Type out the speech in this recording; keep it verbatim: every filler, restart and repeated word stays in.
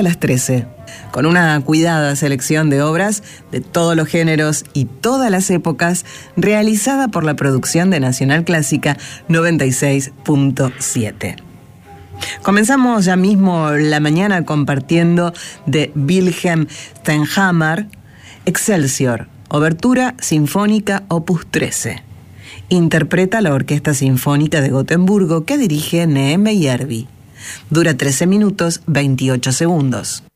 A las trece, con una cuidada selección de obras de todos los géneros y todas las épocas, realizada por la producción de Nacional Clásica noventa y seis punto siete. Comenzamos ya mismo la mañana compartiendo de Wilhelm Stenhammar, Excelsior, Obertura Sinfónica Opus trece. Interpreta la Orquesta Sinfónica de Gotemburgo que dirige Neeme Järvi. Dura trece minutos veintiocho segundos.